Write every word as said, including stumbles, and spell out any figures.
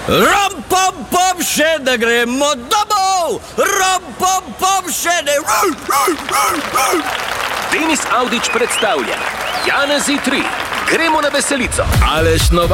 Rom, pom, pom, še da gremo domov! Rom, pom, pom, še ne... Denis Avdić predstavlja Janezi tri. Gremo na veselico. Aleš Novak